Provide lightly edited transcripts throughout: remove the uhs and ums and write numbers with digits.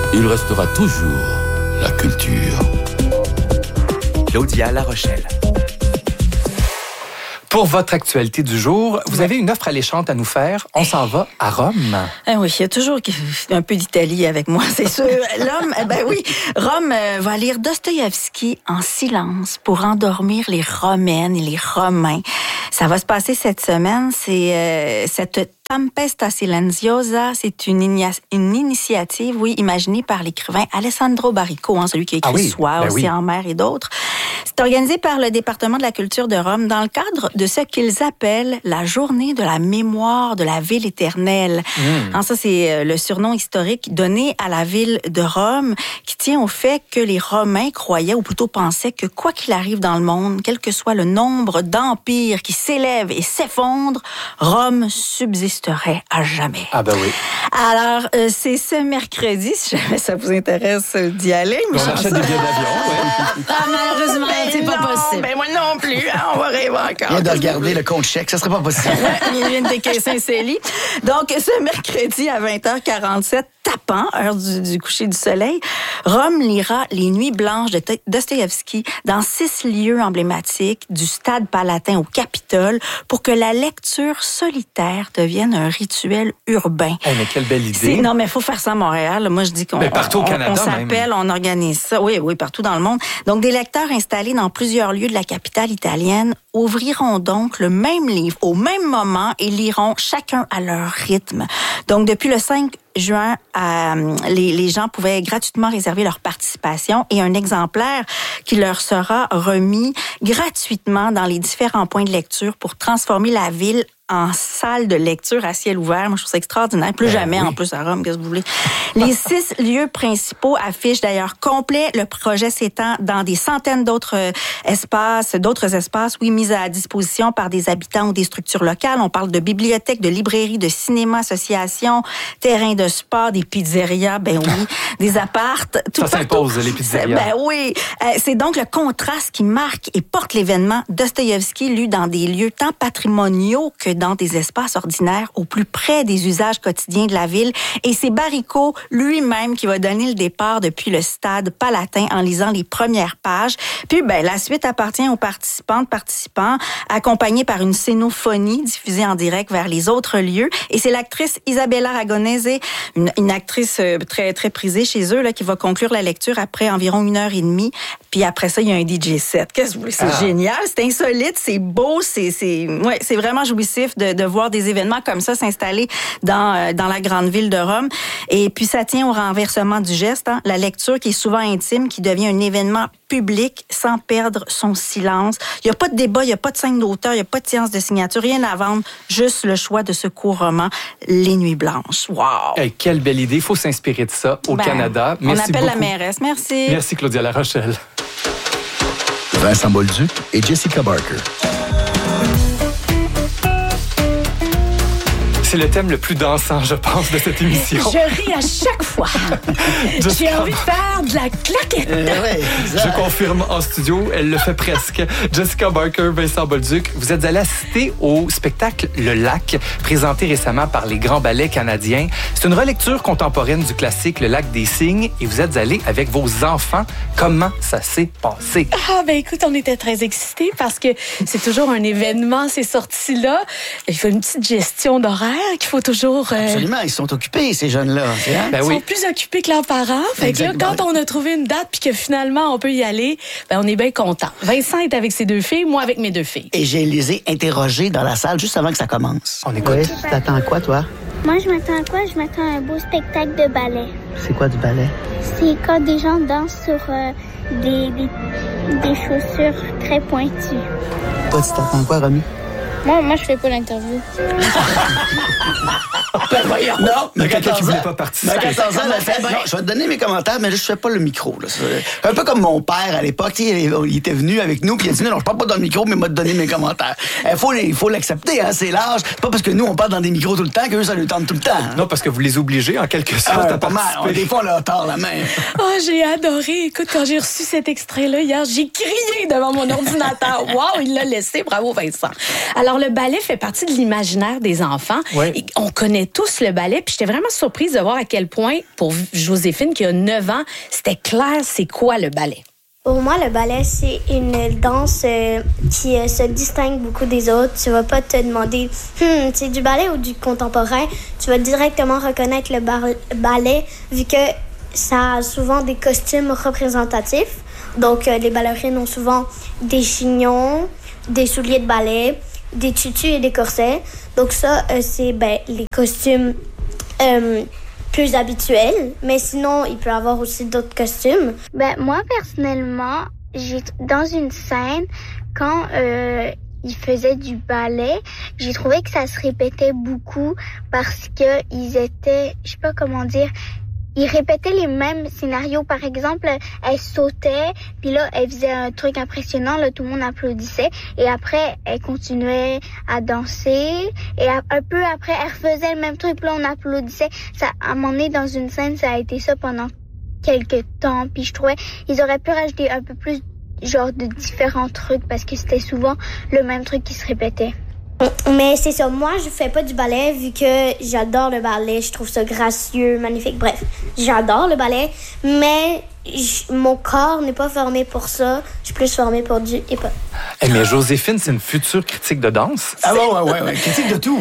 il restera toujours la culture. Claudia La Rochelle. Pour votre actualité du jour, vous avez une offre alléchante à nous faire. On s'en va à Rome. Oui, il y a toujours un peu d'Italie avec moi, c'est sûr. Rome va lire Dostoïevski en silence pour endormir les Romaines et les Romains. Ça va se passer cette semaine. C'est cette Tempesta Silenziosa, c'est une initiative, imaginée par l'écrivain Alessandro Baricco, celui qui a écrit Soir, aussi en mer et d'autres. C'est organisé par le département de la culture de Rome dans le cadre de ce qu'ils appellent la journée de la mémoire de la ville éternelle. Ça, c'est le surnom historique donné à la ville de Rome qui tient au fait que les Romains croyaient, ou plutôt pensaient, que quoi qu'il arrive dans le monde, quel que soit le nombre d'empires qui s'élèvent et s'effondrent, Rome subsisterait à jamais. Ah ben oui. Alors, c'est ce mercredi, si jamais ça vous intéresse d'y aller. On achète des billets d'avion, malheureusement, c'est pas possible. Ben moi non plus, on va rêver encore. Viens de regarder le compte chèque, ça serait pas possible. Il vient de décaisser un CELI. Donc, ce mercredi à 20h47, tapant, heure du coucher du soleil, Rome lira Les Nuits blanches de Dostoïevski dans 6 lieux emblématiques du Stade Palatin au Capitole pour que la lecture solitaire devienne un rituel urbain. Mais quelle belle idée. Non, mais il faut faire ça à Montréal. Moi, je dis qu'on partout au Canada, on s'appelle, même. on organise ça. Oui, partout dans le monde. Donc, des lecteurs installés dans plusieurs lieux de la capitale italienne ouvriront donc le même livre au même moment et liront chacun à leur rythme. Donc, depuis le 5 juin, les gens pouvaient gratuitement réserver leur participation et un exemplaire qui leur sera remis gratuitement dans les différents points de lecture pour transformer la ville en salle de lecture à ciel ouvert. Moi, je trouve ça extraordinaire. Plus jamais, en plus, à Rome, qu'est-ce que vous voulez. Les 6 lieux principaux affichent d'ailleurs complet. Le projet s'étend dans des centaines d'autres espaces, mis à disposition par des habitants ou des structures locales. On parle de bibliothèques, de librairies, de cinéma, associations, terrains de sport, des pizzerias, des appartes. Tout ça s'impose, les pizzerias. C'est donc le contraste qui marque et porte l'événement Dostoïevski lu dans des lieux tant patrimoniaux que dans des espaces ordinaires au plus près des usages quotidiens de la ville. Et c'est Baricco lui-même qui va donner le départ depuis le Stade Palatin en lisant les premières pages. Puis, la suite appartient aux participants, accompagnés par une scénophonie diffusée en direct vers les autres lieux. Et c'est l'actrice Isabella Ragonese, une actrice très, très prisée chez eux, là, qui va conclure la lecture après environ 1h30. Puis après ça, il y a un DJ set. Qu'est-ce que vous voulez? C'est génial, c'est insolite, c'est beau, c'est vraiment jouissif de voir des événements comme ça s'installer dans la grande ville de Rome. Et puis, ça tient au renversement du geste, la lecture qui est souvent intime, qui devient un événement public sans perdre son silence. Il n'y a pas de débat, il n'y a pas de scène d'auteur, il n'y a pas de séance de signature, rien à vendre, juste le choix de ce court roman, Les Nuits blanches. Wow! Quelle belle idée, il faut s'inspirer de ça au Canada. Merci on appelle beaucoup. la mairesse, merci. Merci Claudia La Rochelle. Vincent Bolduc et Jessica Barker. C'est le thème le plus dansant, je pense, de cette émission. Je ris à chaque fois. J'ai envie de faire de la claquette. Je confirme en studio, elle le fait presque. Jessica Barker, Vincent Bolduc, vous êtes allés assister au spectacle Le Lac, présenté récemment par les Grands Ballets canadiens. C'est une relecture contemporaine du classique Le Lac des Cygnes et vous êtes allés avec vos enfants. Comment ça s'est passé? Écoute, on était très excités parce que c'est toujours un événement, ces sorties-là. Il faut une petite gestion d'horaire qu'il faut toujours... Absolument, ils sont occupés, ces jeunes-là. Ils sont plus occupés que leurs parents. Fait que là, quand on a trouvé une date puis que finalement, on peut y aller, on est bien content. Vincent est avec ses 2 filles, moi avec mes 2 filles. Et je les ai interrogés dans la salle juste avant que ça commence. On écoute. Tu t'attends à quoi, toi? Moi, je m'attends à quoi? Je m'attends à un beau spectacle de ballet. C'est quoi du ballet? C'est quand des gens dansent sur des chaussures très pointues. Toi, tu t'attends à quoi, Romy? Moi, je fais pas l'interview. Non, mais quelqu'un qui voulait pas participer. 14 ans, elle a fait, non, je vais te donner mes commentaires, mais là, je fais pas le micro. Là. Un peu comme mon père à l'époque, il était venu avec nous, puis il a dit non, je parle pas dans le micro, mais il m'a donné mes commentaires. Il faut l'accepter, hein, c'est l'âge. C'est pas parce que nous, on parle dans des micros tout le temps qu'eux, ça leur tente tout le temps. Hein. Non, parce que vous les obligez, en quelque sorte, à pas participer. mal. Des fois, on leur tord la main. J'ai adoré. Écoute, quand j'ai reçu cet extrait-là hier, j'ai crié devant mon ordinateur. Wow, il l'a laissé. Bravo, Vincent. Alors, le ballet fait partie de l'imaginaire des enfants. Ouais. Et on connaît aimaient tous le ballet. Puis j'étais vraiment surprise de voir à quel point, pour Joséphine, qui a 9 ans, c'était clair c'est quoi le ballet. Pour moi, le ballet, c'est une danse qui se distingue beaucoup des autres. Tu vas pas te demander c'est du ballet ou du contemporain. Tu vas directement reconnaître le ballet vu que ça a souvent des costumes représentatifs. Donc, les ballerines ont souvent des chignons, des souliers de ballet, des tutus et des corsets. Donc ça, c'est les costumes plus habituels. Mais sinon, il peut y avoir aussi d'autres costumes. Moi, personnellement, dans une scène, quand ils faisaient du ballet, j'ai trouvé que ça se répétait beaucoup parce que ils étaient, je sais pas comment dire, ils répétaient les mêmes scénarios. Par exemple, elle sautait, puis là, elle faisait un truc impressionnant, là, tout le monde applaudissait. Et après, elle continuait à danser. Et un peu après, elle refaisait le même truc, puis là, on applaudissait. Ça, à un moment donné, dans une scène, ça a été ça pendant quelques temps. Puis je trouvais, ils auraient pu rajouter un peu plus, genre, de différents trucs, parce que c'était souvent le même truc qui se répétait. Mais c'est ça, moi je fais pas du ballet vu que j'adore le ballet, je trouve ça gracieux, magnifique, bref, j'adore le ballet, mais mon corps n'est pas formé pour ça, je suis plus formée pour du hip-hop. Mais Joséphine, c'est une future critique de danse? Ah ouais, critique de tout.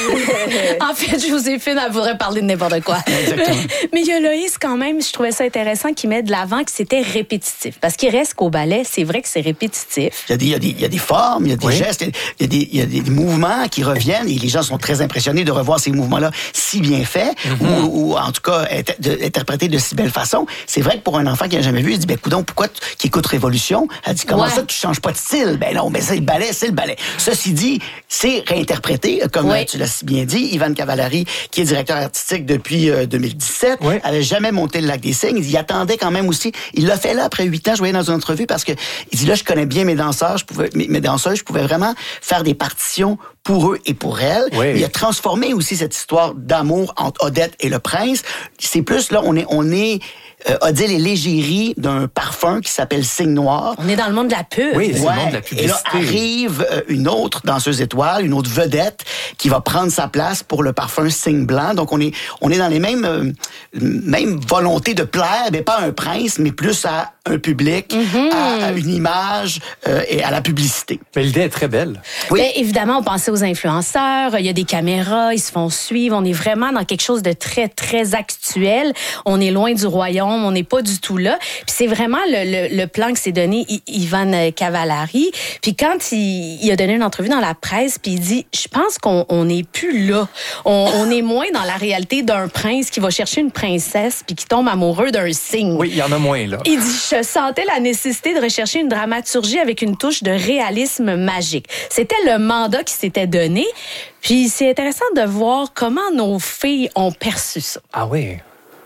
En fait, Joséphine, elle voudrait parler de n'importe quoi. Exactement. Mais il y a Loïs, quand même, je trouvais ça intéressant qu'il mette de l'avant que c'était répétitif. Parce qu'il reste qu'au ballet, c'est vrai que c'est répétitif. Il y a des formes, il y a des gestes, il y a des mouvements qui reviennent et les gens sont très impressionnés de revoir ces mouvements-là si bien faits ou en tout cas interprétés de si belle façon. C'est vrai que pour un enfant qui n'a jamais vu, il dit coudonc, pourquoi qui écoute Révolution? Elle dit comment ça tu changes pas de style? Non, mais c'est le ballet, c'est le ballet. Ceci dit, c'est réinterprété, comme tu l'as si bien dit. Ivan Cavallari, qui est directeur artistique depuis 2017, avait jamais monté le Lac des Cygnes. Il attendait quand même aussi. Il l'a fait là après 8 ans. Je voyais dans une entrevue parce que il dit là, je connais bien mes danseurs, mes danseuses, je pouvais vraiment faire des partitions pour eux et pour elles. Oui. Il a transformé aussi cette histoire d'amour entre Odette et le prince. C'est plus là, on est Odile et l'égérie d'un parfum qui s'appelle Cygne Noir. On est dans le monde de la pub. Oui, c'est le monde de la publicité. Et là arrive une autre danseuse étoile, une autre vedette qui va prendre sa place pour le parfum Cygne Blanc. Donc on est dans les mêmes volontés de plaire, mais pas à un prince, mais plus à un public, à une image et à la publicité. Mais l'idée est très belle. Oui. Mais évidemment, on pensait aux influenceurs, il y a des caméras, ils se font suivre, on est vraiment dans quelque chose de très, très actuel. On est loin du royaume, on n'est pas du tout là. Puis c'est vraiment le plan que s'est donné Ivan Cavallari. Puis quand il a donné une entrevue dans la presse, puis il dit, je pense qu'on n'est plus là. On est moins dans la réalité d'un prince qui va chercher une princesse puis qui tombe amoureux d'un cygne. Oui, il y en a moins là. Il dit, je sentais la nécessité de rechercher une dramaturgie avec une touche de réalisme magique. C'était le mandat qui s'était donné. Puis c'est intéressant de voir comment nos filles ont perçu ça. Ah oui?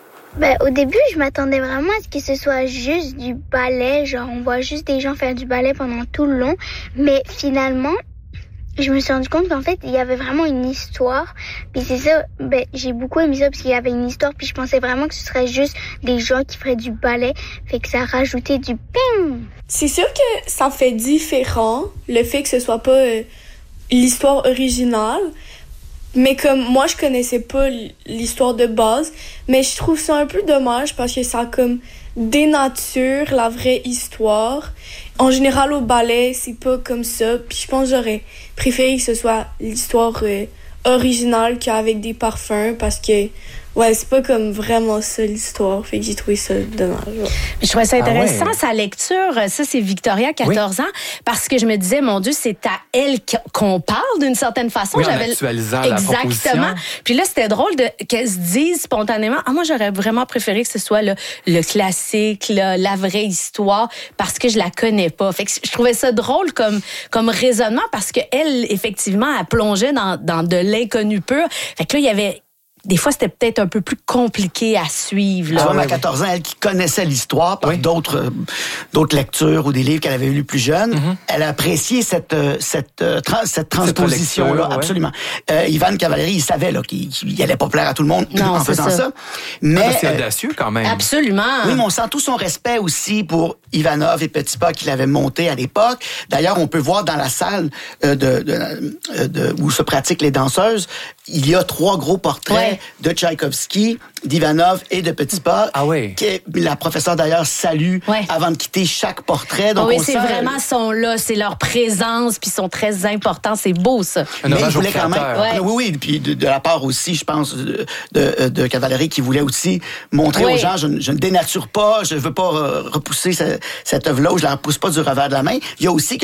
Au début, je m'attendais vraiment à ce que ce soit juste du ballet. Genre, on voit juste des gens faire du ballet pendant tout le long. Mais finalement, je me suis rendu compte qu'en fait, il y avait vraiment une histoire. Puis c'est ça, j'ai beaucoup aimé ça parce qu'il y avait une histoire. Puis je pensais vraiment que ce serait juste des gens qui feraient du ballet. Fait que ça rajoutait du ping. C'est sûr que ça fait différent, le fait que ce soit pas l'histoire originale. Mais comme moi, je connaissais pas l'histoire de base. Mais je trouve ça un peu dommage parce que ça comme dénature la vraie histoire. En général, au ballet, c'est pas comme ça. Puis je pense que j'aurais préféré que ce soit l'histoire originale qu'avec des parfums parce que, c'est pas comme vraiment ça l'histoire. Fait que j'ai trouvé ça dommage. Ouais. Je trouvais ça intéressant, sa lecture. Ça, c'est Victoria, 14 ans. Parce que je me disais, mon Dieu, c'est à elle qu'on parle d'une certaine façon. Oui, en actualisant la proposition. Exactement. Puis là, c'était drôle qu'elle se dise spontanément, moi, j'aurais vraiment préféré que ce soit le classique, la vraie histoire, parce que je la connais pas. Fait que je trouvais ça drôle comme raisonnement parce qu'elle, effectivement, elle plongeait dans de l'inconnu pur. Fait que là, il y avait des fois, c'était peut-être un peu plus compliqué à suivre. Là. Tu vois, à 14 ans, elle qui connaissait l'histoire par d'autres lectures ou des livres qu'elle avait lus plus jeune, elle a apprécié cette transposition-là, absolument. Ivan Cavalieri, il savait là, qu'il allait pas plaire à tout le monde en faisant ça. Mais c'est audacieux quand même. Absolument. Oui, mais on sent tout son respect aussi pour Ivanov et Petipa qu'il avait monté à l'époque. D'ailleurs, on peut voir dans la salle où se pratiquent les danseuses, il y a 3 gros portraits de Tchaïkovski, d'Ivanov et de Petipa. Ah oui. La professeure d'ailleurs salue avant de quitter chaque portrait. Donc c'est vraiment sont là, c'est leur présence, puis ils sont très importants. C'est beau ça. Mais il voulait quand même. Oui, puis de la part aussi, je pense, de Cavalieri qui voulait aussi montrer aux gens, je ne dénature pas, je veux pas repousser cette œuvre-là, je la repousse pas du revers de la main. Il y a aussi que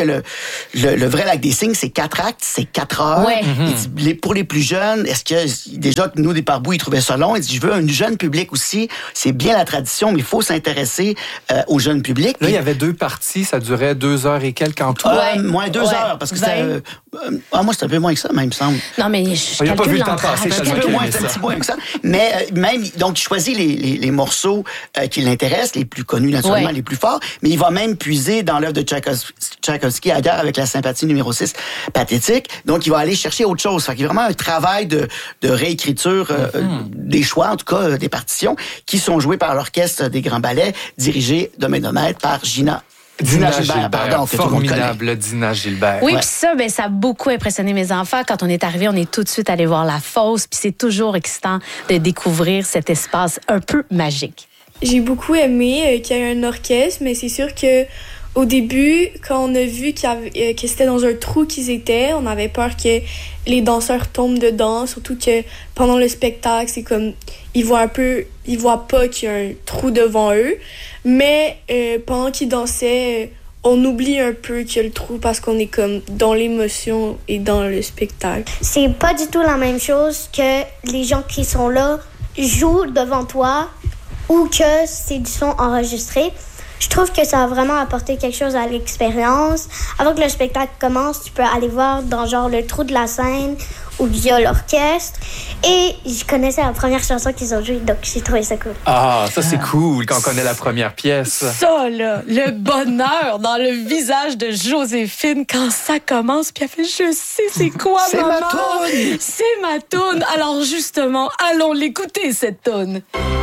le vrai Lac des Cygnes, c'est 4 actes, c'est 4 heures. Ouais. Il dit, pour les plus jeunes, est-ce que déjà que nous, des Parbous, ils trouvaient ça long? Il dit, je veux un jeune public aussi. C'est bien la tradition, mais il faut s'intéresser au jeune public. Là, il y avait 2 parties, ça durait 2 heures et quelques en tout. Moins 2 heures, parce que c'était... moi, c'était un peu moins que ça, même, il me semble. Non, mais je n'ai pas vu le temps passer. C'est un peu moins, c'est un petit peu moins que ça. Mais même, donc, il choisit les morceaux qui l'intéressent, les plus connus, naturellement, les plus forts, mais il va même puiser dans l'œuvre de Tchaïkovski à guerre avec la sympathie numéro 6, pathétique. Donc, il va aller chercher autre chose. Fait qu'il y a vraiment un travail de réécriture des choix, en tout cas, des partitions, qui sont joués par l'orchestre des Grands Ballets, dirigé de main de maître par Dina Gilbert, pardon, que formidable Dina Gilbert. Oui, puis ça a beaucoup impressionné mes enfants. Quand on est arrivé, on est tout de suite allé voir la fosse, puis c'est toujours excitant de découvrir cet espace un peu magique. J'ai beaucoup aimé qu'il y ait un orchestre, mais c'est sûr que au début, quand on a vu que c'était dans un trou qu'ils étaient, on avait peur que les danseurs tombent dedans, surtout que pendant le spectacle, c'est comme ils voient pas qu'il y a un trou devant eux, mais pendant qu'ils dansaient, on oublie un peu qu'il y a le trou parce qu'on est comme dans l'émotion et dans le spectacle. C'est pas du tout la même chose que les gens qui sont là jouent devant toi ou que c'est du son enregistré. Je trouve que ça a vraiment apporté quelque chose à l'expérience. Avant que le spectacle commence, tu peux aller voir dans genre le trou de la scène où il y a l'orchestre. Et je connaissais la première chanson qu'ils ont jouée, donc j'ai trouvé ça cool. Ah, ça c'est cool quand on connaît la première pièce. Ça, là, le bonheur dans le visage de Joséphine quand ça commence, puis elle fait « Je sais c'est quoi, c'est maman! Ma toune! C'est ma toune! » Alors justement, allons l'écouter, cette toune.